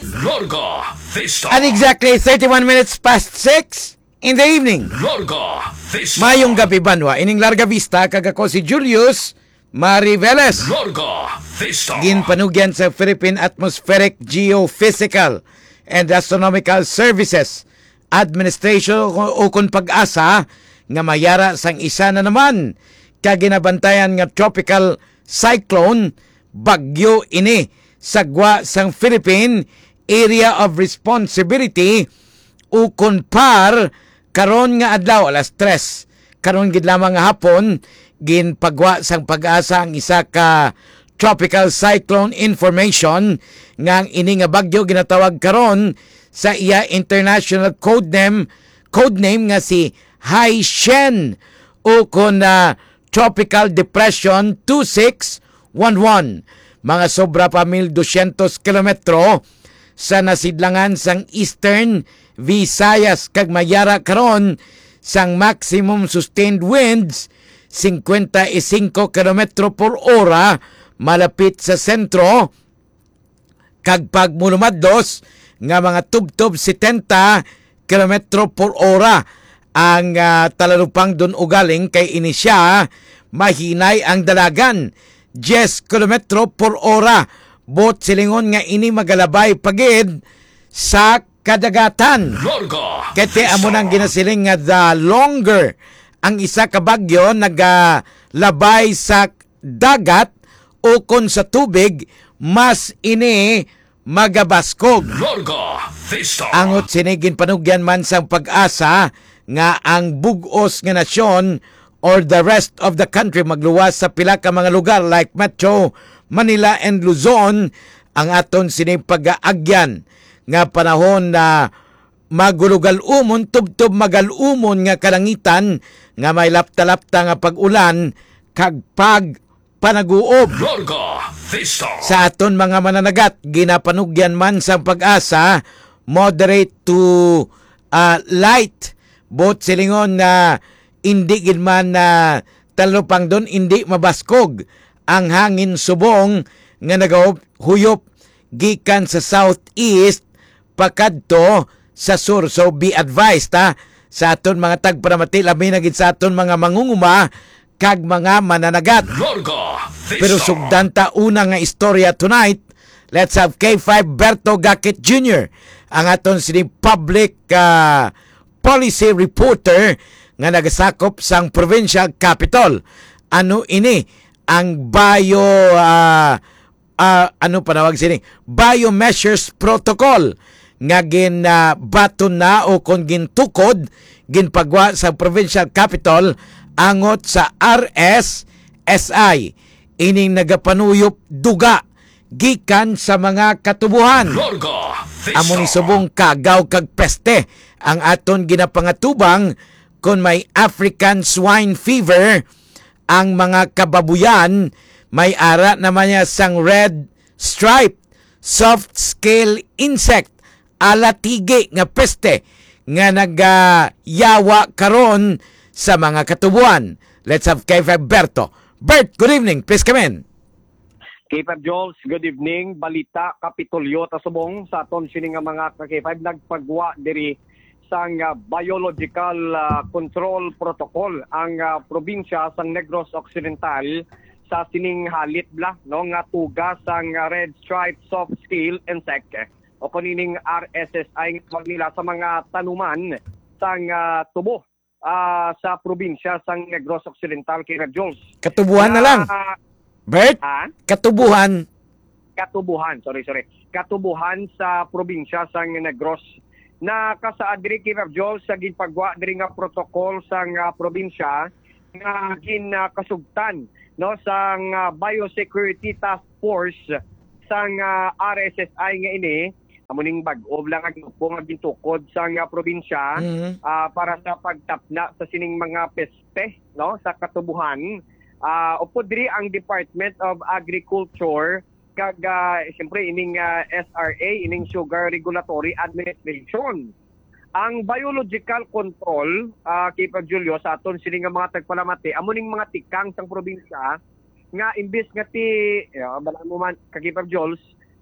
Larga Vista. At exactly 31 minutes past 6 in the evening. Larga Vista. Mayong gabi banwa, ining Larga Vista, kagako si Julius Mariveles. Larga Vista. Ginpanugyan sa Philippine Atmospheric Geophysical and Astronomical Services Administration o kung pag-asa nga mayara sang isa na naman kaginabantayan nga tropical cyclone bagyo ini sagwa sang Philippine Area of Responsibility o kung par karon nga adlaw alas 3 karon gid lamang nga hapon ginpagwa sang pag-asa ang isa ka tropical cyclone information nga ini nga bagyo ginatawag karon sa iya international codename nga si Haishen o kung Tropical Depression 2611. Mga sobra pa 1,200 kilometro sa nasidlangan sang Eastern Visayas kag mayara karon sang maximum sustained winds 55 kilometro por hora malapit sa sentro kag pagmulumadlos nga mga tubtob 70 kilometro por hora ang talalupang dun ugaling kay inisya mahinay ang dalagan 10 kilometro por hora bot silingon nga ini magalabay pagid sa kadagatan. Kete amo nang ginasiling nga the longer ang isa ka bagyo nagalabay sa dagat o kon sa tubig mas ini magabaskog. Angot sinigin panugyan man sang pag-asa nga ang bugos nga nasyon or the rest of the country magluwas sa pila ka mga lugar like Metro Manila and Luzon ang aton sinipag-aagyan nga panahon na magulugal umon tubtob magalumon nga kalangitan nga may lapta-lapta nga pag-ulan kag panaguob. Sa aton mga mananagat, ginapanugyan man sa pag-asa, moderate to light. Bot silingon na hindi man na talupang doon, hindi mabaskog ang hangin subong nga nagahuyop gikan sa southeast pakadto sa sur. So be advised sa aton mga tagparamati, labi na gid sa aton mga mangunguma kag mga mananagat. Pero sugdanta una nga istorya tonight. Let's have K5 Berto Gakit Jr., ang aton sining public policy reporter nga nagasakop sang provincial capital. Ano ini ang biomeasures protocol nga baton na o kung gintukod ginpagwa sa provincial capital angot sa RSSI ining nagapanuyop duga gikan sa mga katubuhan. Amo ni subong kagaw kag peste ang aton ginapangatubang kung may African swine fever ang mga kababuyan may ara naman niya sang red stripe soft scale insect alatigi nga peste nga nagayawa karon sa mga katubuan. Let's have K5 Berto. Bert, good evening. Please come in. K5 Jules, good evening. Balita Kapitolyo tasubong sa aton sining nga mga K5 nagpagwa diri sang biological control protocol ang probinsya sa Negros Occidental sa sining halit no nga tuga sang red stripe soft scale insect o kanining RSSI nga nila sa mga tanuman sang tubo sa probinsya sang Negros Occidental kay Jules. Katubuhan na lang. Bert? Katubuhan. Sorry. Katubuhan sa probinsya sang Negros na kasaad diri kay Jules sa ginpagwa diri nga protocol sang probinsya nga ginakasugtan no sang Biosecurity Task Force sang RSSI nga ini amuning bag-o lang ang nga gintukod sang probinsya para sa pagtapna sa sining mga peste no sa katubuhan. Upod diri ang Department of Agriculture kag siyempre ining SRA ining Sugar Regulatory Administration. Ang biological control kay Julio sa aton sini nga mga tagpalamati amuning mga tikang sang probinsya nga imbis nga ti balaan mo man kag Jules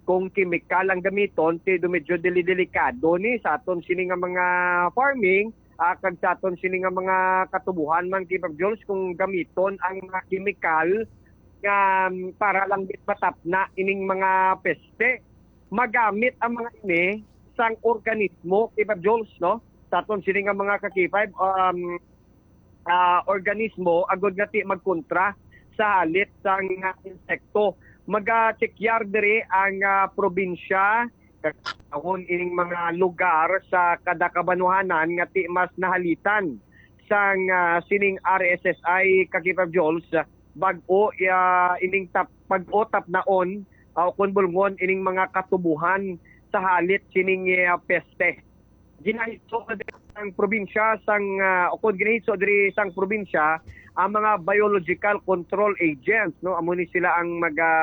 kung chemical ang gamiton ti medyo delikado ni sa aton sini nga mga farming kag sa aton sini nga mga katubuhan man Kipag Jules kung gamiton ang mga chemical nga para lang matap na ining mga peste magamit ang mga ini sang organismo Kipag Jules no sa aton sini nga mga ka-K5 organismo agud nga ti magkontra sa halit sang insekto maga-checyar diri ang probinsya kagahon ining mga lugar sa kada kabanuhanan nga ti mas nahalitan sang sining RSSI Kagipag Jules bag-o ining pag-o tapnaon kun bulngon ining mga katubuhan sa halit sining peste ginahitso ang probinsya sang kun ginahitso diri sang probinsya ang mga biological control agents no amo ni sila ang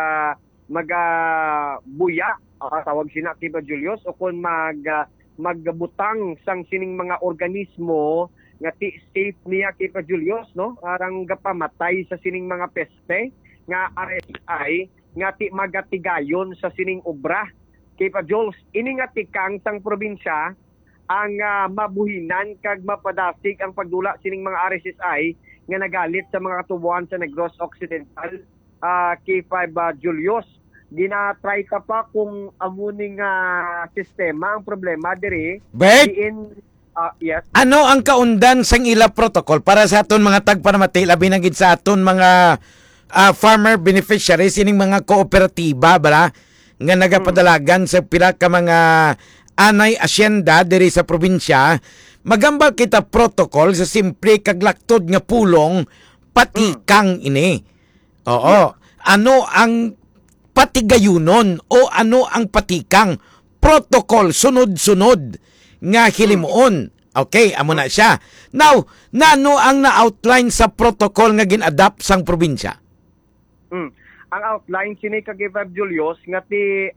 buya tawag sina Kipag Julius o kun magbutang sang sining mga organismo nga ti safe niya Kipag Julius no arang gapamatay sa sining mga peste nga RSI nga ti magatigayon sa sining obra Kipag Julius ini nga tikang sang probinsya ang mabuhinan kag mapadasig ang pagdula sining mga RSSI nga nagalit sa mga katubuan sa Negros Occidental K5 Julius ginatry ka pa kung amuning sistema ang problema diri Bert, yes ano ang kaundan sang ila protocol para sa aton mga tagpanamati labi na gid sa aton mga farmer beneficiaries ining mga kooperatiba bala nga nagapadalagan sa pila ka mga anay asyenda diri sa probinsya magambal kita protocol sa simple kaglaktod nga pulong patikang ini. Oo. Ano ang patigayunon o ano ang patikang protocol sunod-sunod nga hilimuon. Okay, amo na siya. Now, nano ang na-outline sa protocol nga gin-adapt sang probinsya? Ang outline sini Kagipag Julius nga ti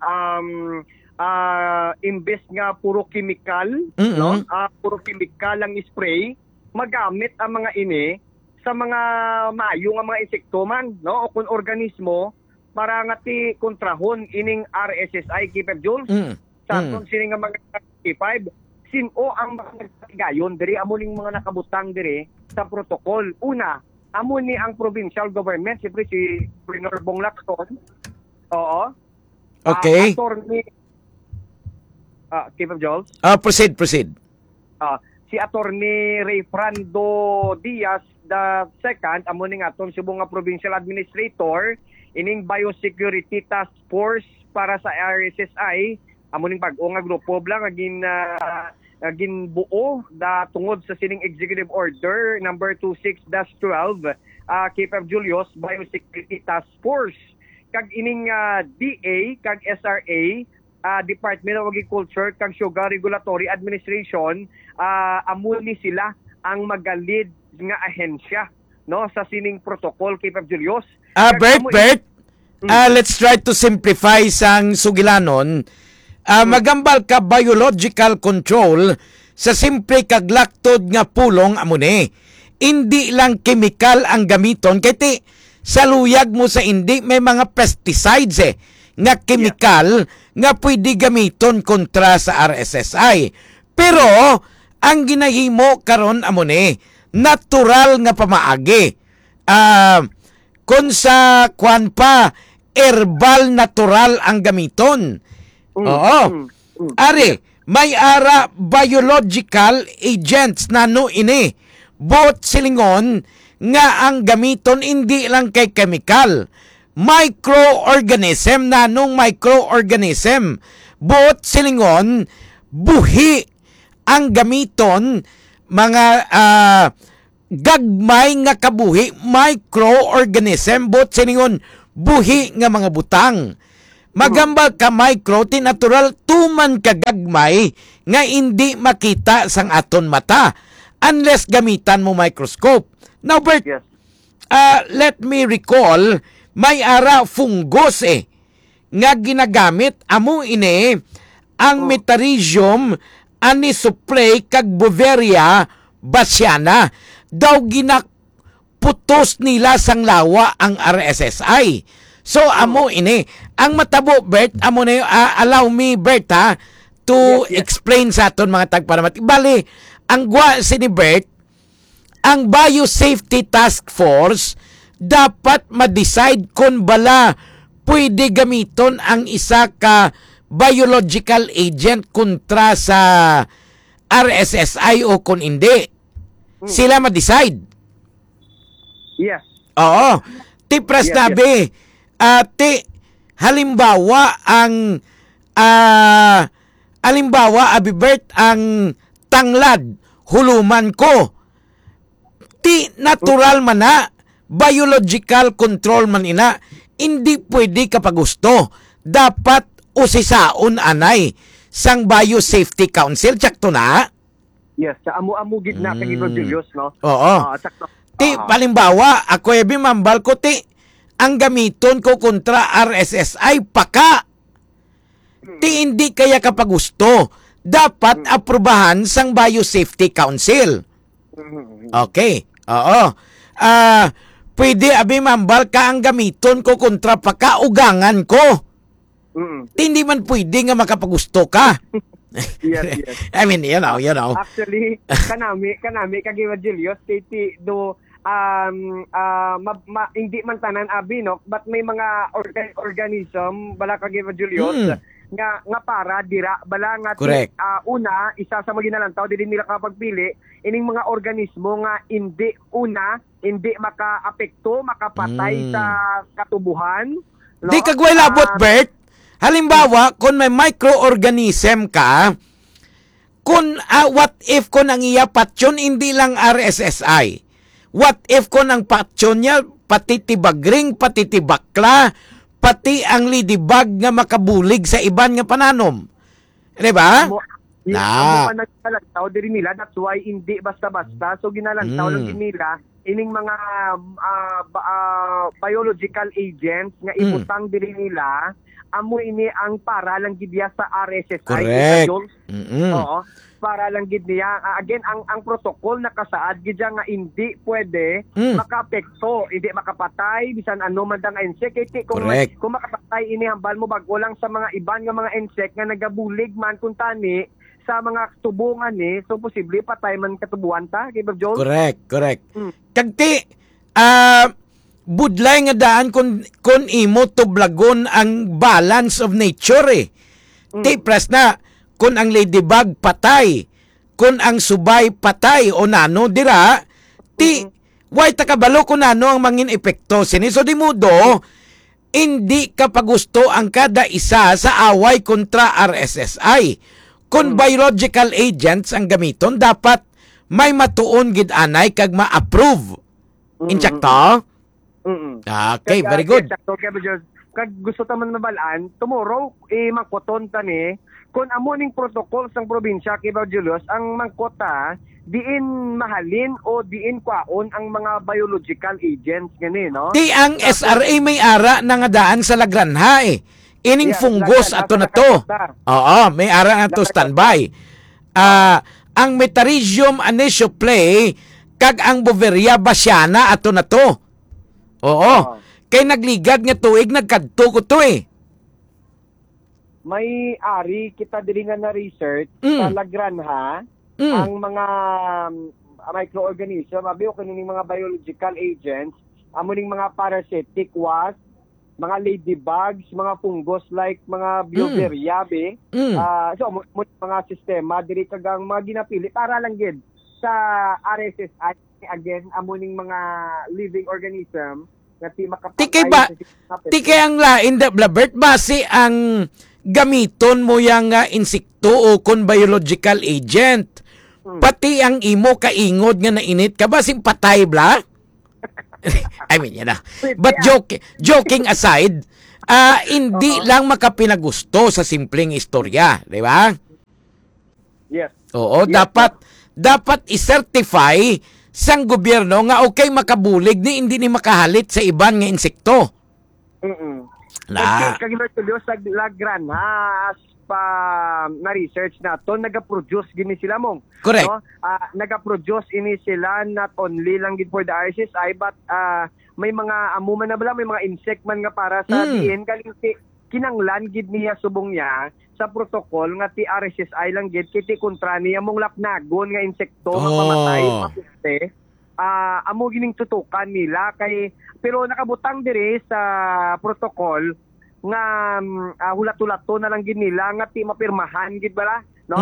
imbes nga puro chemical no puro chemical ang spray magamit ang mga ini sa mga maayo nga mga insekto man no o kun organismo para nga ti kontrahon ining RSSI Kipag Jules sa aton sini nga mga K5 sino ang mga nagtigayon diri amo ning mga nakabutang diri sa protocol una amo ni ang provincial government siyempre si Premier Bong Lacson oo okay attorney Kipag Jules? Proceed. Si Attorney Ray Frando Diaz II, amo ning aton Cebu nga Provincial Administrator, ining Biosecurity Task Force para sa RSSI, amo ning bag-o nga grupo blang agin buo tungod sa sining Executive Order number 26-12 Kipag Julius Biosecurity Task Force. Kag ining DA kag SRA Department of Agriculture kag Sugar Regulatory Administration amo ni sila ang magalid nga ahensya no sa sining protocol Kipag Julius. Bert, let's try to simplify sang sugilanon. Magambal ka biological control sa simple kaglaktod nga pulong amo ni. Hindi lang chemical ang gamiton kay sa luyag mo sa hindi may mga pesticides nga chemical nga pwede gamiton kontra sa RSSI. Pero ang ginahimo karon amo ni natural nga pamaagi. Kung sa kwan pa herbal natural ang gamiton. Oo. Ari, may ara biological agents nano ini. Bot silingon nga ang gamiton hindi lang kay chemical. Microorganism, nanong microorganism. Bot silingon, buhi ang gamiton, mga gagmay nga kabuhi, microorganism. Bot silingon, buhi nga mga butang. Magambal ka micro, tinatural, tuman ka gagmay nga hindi makita sang aton mata unless gamitan mo microscope. Now, Bert, Yes. Let me recall, may ara fungus nga ginagamit amo ini ang Metarhizium anisoplay kag Beauveria bassiana. Daw ginakputos nila sang lawa ang RSSI. So, amo ini. Ang matabo, Bert, amo na allow me, Bert, ha, to Yes. explain sa aton mga tagparamat. Bali, ang gwa si ni Bert, ang Biosafety Task Force dapat ma-decide kung bala pwede gamiton ang isa ka biological agent kontra sa RSSI o kung hindi. Sila ma-decide. Yes. Oo. Ti pras Yes, nabi, halimbawa Abibert, ang tanglad, huluman ko. Ti natural man na, biological control man ina, hindi pwede kapag gusto. Dapat usisaon anay sang Biosafety Council. Tsakto na? Yes, sa amo-amo gid na kay Bro Julius, no? Oo. Sakto. Ti, palimbawa, ako ebi mambal ko, ti, ang gamiton ko kontra RSSI, paka. Ti, hindi kaya kapag gusto. Dapat aprobahan sang Biosafety Council. Okay. Oo. Pwede, abi mambal ka ang gamiton ko kontra paka, ugangan ko. Ti, hindi man pwede nga makapagusto ka. Yes. I mean, you know. Actually, kanami kay Bro Julius, titi do hindi man tanan abinok, but may mga organism bala kay Bro Julius nga para dira bala nga Correct. una isa sa maginalantaw dili nila kapagpili ining mga organismo nga hindi makaapekto makapatay sa katubuhan, no? Di kagway labot, Bert. Halimbawa, kung may microorganism ka, kung what if kung ang iya patyon hindi lang RSSI? What if kung ang patyon niya pati tibagring, pati tibakla, pati ang ladybug nga makabulig sa iban nga pananom? Diba? Amo pa nagtalantaw diri nila, that's why hindi basta-basta. So ginalantaw lang din nila ining mga biological agents nga ibutang diri nila. Amo ini ang para lang gid niya sa RSSI. Correct. Oo. Para lang gid niya. Again, ang protocol nakasaad gid nga hindi pwede makaapekto, hindi makapatay bisan ano man dang insect. Kung makapatay ini hambal mo bago lang sa mga iban nga mga insect nga nagabulig man kun tani sa mga tubungan ni, so posible patay man katubuan ta, kay Bro Joel? Correct. Kagti, budlay nga daan kun imo tublagon ang balance of nature eh. Ti pras na kun ang ladybug patay, kun ang subay patay o nano dira, ti why takabalo kun nano ang mangin epekto sini. So di mudo, hindi kapagusto ang kada isa sa away kontra RSSI. Kung biological agents ang gamiton, dapat may matuon gid anay kag ma-approve. Inchakto? Okay, very good. Kag gusto ta man mabalaan, tomorrow mangkoton ta ni kun amo ning protocol sang probinsya kay Bro Julius ang mangkota diin mahalin o diin kwaon ang mga biological agents gani, no? Di ang SRA may ara na nga daan sa Lagranha eh. Ining fungus ato na to. Oo, may ara na to standby. Ang Metarhizium anisoplee kag ang Boveria bassiana ato na to. Oo. Kay nagligad nga tuig nagkadto ko to eh. May ari kita diri nga na research sa Lagranha ang mga microorganism, abi o kaning mga biological agents, amo ning mga parasitic wasp, mga ladybugs, mga fungus like mga Boveria so mga sistema diri kagang mga ginapili para lang gid sa RSSI again amo ning mga living organism nga ti makapatay. Tikay ang lain da Blabert base ang gamiton mo yang insekto o kon biological agent. Pati ang imo kaingod nga nainit ka ba sing patay bla? I mean, But joking aside, hindi lang makapinagusto sa simpleng istorya, di ba? Yes. Oo, dapat i-certify sang gobyerno nga okay makabulig ni hindi ni makahalit sa iban nga insekto. Kag Bro Julius sa Lagranha pa na research nato, naga-produce gini sila mong. Correct. No? Naga-produce ini sila not only lang gid for the RSSI but may mga amuman na bala, may mga insect man nga para sa diin galing kinanglan gid niya subong niya sa protocol nga ti RSSI lang gid kiti kontra niya mong lapnagon nga insekto nga pamatay papuste. Amo gining tutukan nila kay pero nakabutang dire sa protocol nga hulat-hulato na lang gid nila nga ti mapirmahan gid bala no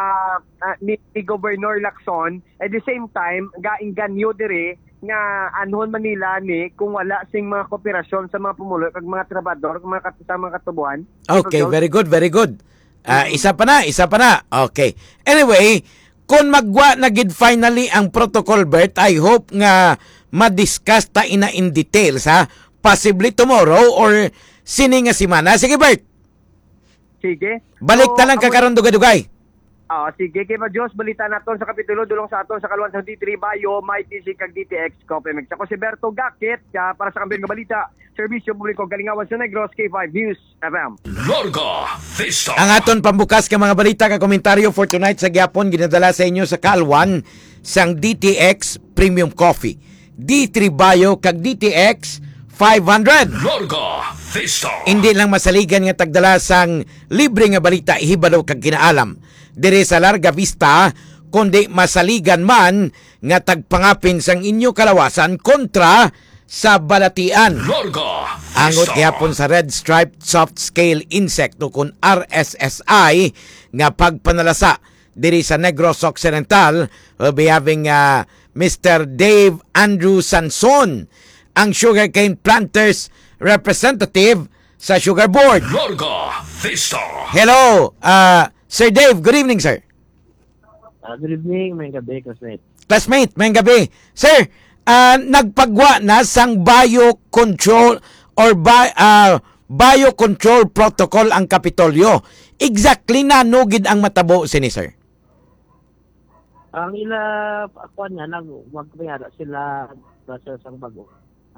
ni Governor Lacson at the same time gainganyo dire nga anhon Manila ni kung wala sing mga kooperasyon sa mga pumulo kag mga trabador kag mga katubuan. Okay, very good, very good. Isa pa na. Okay. Anyway, kung magwa na gid finally ang protocol, Bert, I hope nga ma-discuss ta ina in details, ha? Possibly tomorrow or sini nga semana. Sige, Bert. Sige. Balik ta lang kakaron dugay-dugay. Sige, kay Diyos, balita naton sa kapitulo, dulong sa aton sa kaluan sa D3 Bayo, may TC kag DTX, Copemex. Ako si Berto Gakit, para sa kambing nga balita, Serbisyo Publiko, Galingawan sa Negros, K5 News FM. Larga Vista. Ang aton pambukas ka mga balita ka komentaryo for tonight sa gyapon ginadala sa inyo sa kalwan sang DTX Premium Coffee. D3 Bayo kag DTX 500. Larga Vista. Hindi lang masaligan nga tagdala sang libre nga balita ihibalo kag kinaalam dire sa Larga Vista, kundi masaligan man nga tagpangapin sang inyo kalawasan kontra sa balatian. Larga Angot Vista. gyapon sa Red Striped Soft Scale Insect o kun RSSI nga pagpanalasa diri sa Negros Occidental. We'll be having Mr. Dave Andrew Sanson, ang sugarcane planters representative sa Sugar Board. Larga Vista. Hello, Sir Dave. Good evening, sir. Good evening, may gabi, classmate. Classmate, may gabi. Sir, nagpagwa na sang biocontrol or biocontrol protocol ang Kapitolyo. Exactly na nugid ang matabo sini, sir? Ang ila, ako niya, magpapayara sila sa sang bago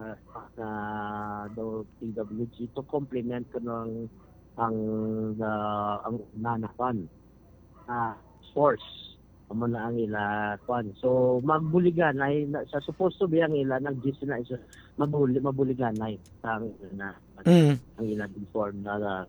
do PWG to complement ko ng ang nanapan force amo na ang ila kwan. So magbuliganay sa supposed to be ang ila nag-gis na isa mabuliganay ang ang ila inform na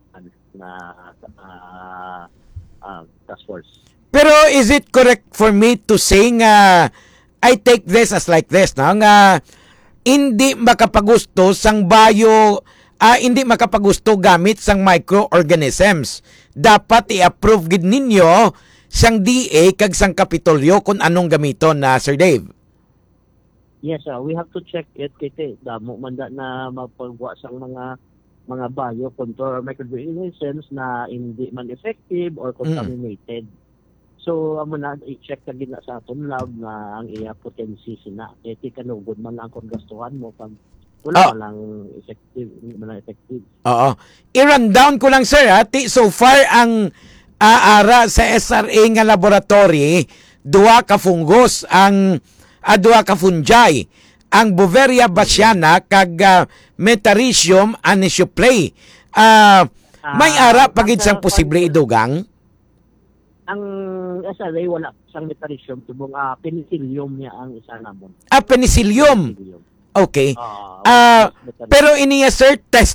task force. Pero is it correct for me to say nga I take this as like this na nga hindi makapagusto sang hindi makapagusto gamit sang microorganisms. Dapat i-approve gid ninyo sang DA kag sang Kapitolyo kung anong gamiton na Sir Dave. Yes, we have to check it kiti damo man na mapagwa sang mga biocontrol or microorganisms na hindi man effective or contaminated. So amo na i-check kag gina sa aton lab na ang iya potency sina kiti kanugod man ang kung gastuhan mo pag wala lang effective, Oo. I-rundown ko lang, sir, so far ang aara sa SRA nga laboratory, duha ka fungus duha ka fungi, ang Beauveria bassiana kag Metarhizium anisoplay. May ara pagid sang posible idugang. Ang SRA wala sang Metarhizium tubong penicillium niya ang isa namon. Penicillium. Okay. Pero iniya, sir,